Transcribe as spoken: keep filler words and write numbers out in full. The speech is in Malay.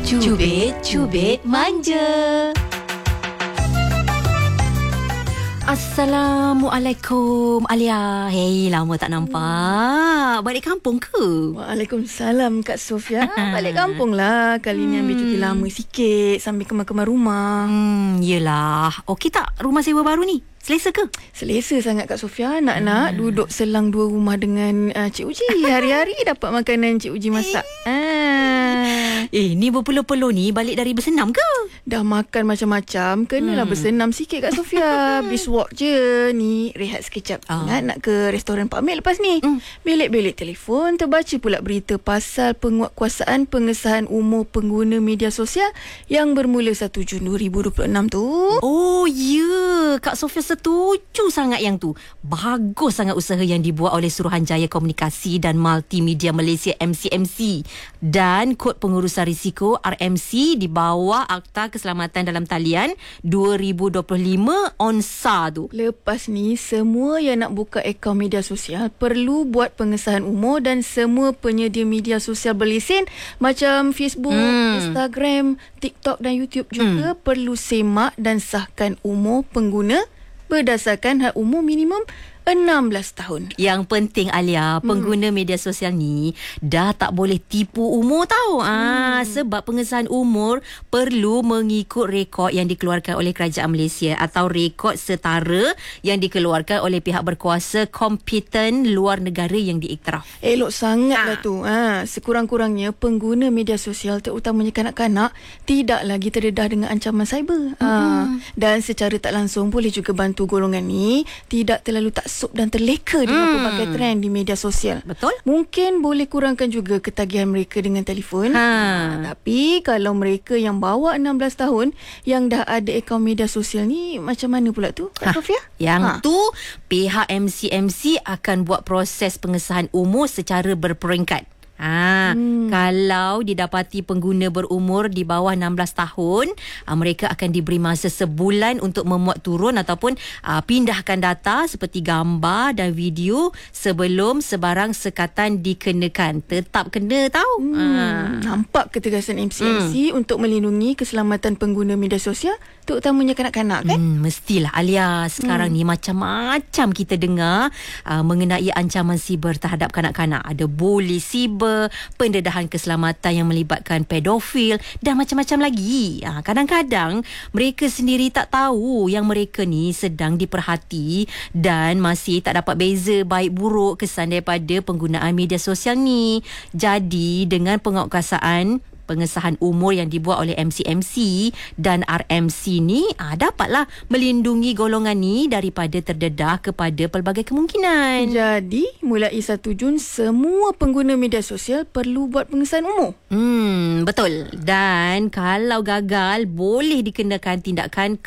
Cubit, cubit, manja. Assalamualaikum Alia. Hei, lama tak nampak. Balik kampung ke? Waalaikumsalam Kak Sofia. Balik kampung lah. Kali ni ambil cuti lama sikit sambil kemar-kemar rumah. Hmm, yelah. Okey tak rumah sewa baru ni? Selesa ke? Selesa sangat Kak Sofia. Nak-nak hmm. duduk selang dua rumah dengan uh, Cik Uji. Hari-hari dapat makanan Cik Uji masak. Ah. Eh, ni berpeluh-peluh ni balik dari bersenam ke? Dah makan macam-macam, kenalah hmm. bersenam sikit Kak Sofia. Habis walk je. Ni rehat sekejap. Oh. Ingat nak ke restoran Pak Mek lepas ni. Hmm. Belik-belik telefon, terbaca pula berita pasal penguatkuasaan pengesahan umur pengguna media sosial yang bermula satu Jun dua ribu dua puluh enam tu. Oh, ya. Yeah. Kak Sofia setuju sangat yang tu. Bagus sangat usaha yang dibuat oleh Suruhanjaya Komunikasi dan Multimedia Malaysia M C M C. Dan kod pengurusan risiko R M C di bawah Akta Keselamatan Dalam Talian dua ribu dua puluh lima O N S A tu. Lepas ni, semua yang nak buka akaun media sosial perlu buat pengesahan umur dan semua penyedia media sosial berlesen macam Facebook, hmm. Instagram, TikTok dan YouTube juga hmm. perlu semak dan sahkan umur pengguna berdasarkan had umur minimum enam belas tahun. Yang penting Alia, pengguna hmm. media sosial ni dah tak boleh tipu umur tau. Ah, hmm. sebab pengesahan umur perlu mengikut rekod yang dikeluarkan oleh Kerajaan Malaysia atau rekod setara yang dikeluarkan oleh pihak berkuasa kompeten luar negara yang diiktiraf. Elok sangatlah ah. tu. Ah, sekurang-kurangnya pengguna media sosial terutamanya kanak-kanak tidak lagi terdedah dengan ancaman cyber. Hmm. Ah, dan secara tak langsung boleh juga bantu golongan ni tidak terlalu tak dan terleka dengan hmm. pelbagai trend di media sosial. Betul. Mungkin boleh kurangkan juga ketagihan mereka dengan telefon. Ha. Ha, tapi kalau mereka yang bawah enam belas tahun yang dah ada akaun media sosial ni, macam mana pula tu, Kak ha. Sofia? Yang ha. tu, pihak M C M C akan buat proses pengesahan umur secara berperingkat. Ha, hmm. Kalau didapati pengguna berumur di bawah enam belas tahun, aa, mereka akan diberi masa sebulan untuk memuat turun ataupun aa, pindahkan data seperti gambar dan video sebelum sebarang sekatan dikenakan. Tetap kena tahu. Hmm. Ha. Nampak ketegasan M C M C hmm. untuk melindungi keselamatan pengguna media sosial, terutamanya kanak-kanak kan? Hmm, mestilah Alia. Sekarang hmm. ni macam-macam kita dengar aa, mengenai ancaman siber terhadap kanak-kanak. Ada bully siber, pendedahan keselamatan yang melibatkan pedofil dan macam-macam lagi. Ha, kadang-kadang mereka sendiri tak tahu yang mereka ni sedang diperhati dan masih tak dapat beza baik buruk kesan daripada penggunaan media sosial ni. Jadi dengan penguatkuasaan pengesahan umur yang dibuat oleh M C M C dan R M C ni ah, dapatlah melindungi golongan ni daripada terdedah kepada pelbagai kemungkinan. Jadi, mulai satu Jun semua pengguna media sosial perlu buat pengesahan umur. Hmm, betul. Dan kalau gagal boleh dikenakan tindakan